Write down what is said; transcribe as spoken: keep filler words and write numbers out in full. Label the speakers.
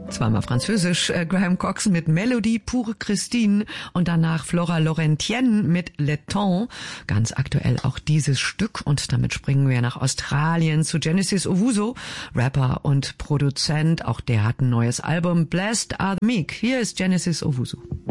Speaker 1: Zweimal französisch, äh, Graham Cox mit Melodie pour Christine und danach Flora Laurentienne mit Le Temps. Ganz aktuell auch dieses Stück und damit springen wir nach Australien zu Genesis Owusu, Rapper und Produzent. Auch der hat ein neues Album, Blessed Are the Meek. Hier ist Genesis Owusu.